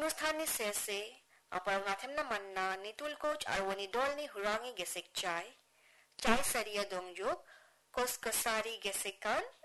Hinusthani sese, aparang natem naman na ni Tulcoach arwani dol ni hurangi gesek chai sariya dongjuk, kos kasari gesekan,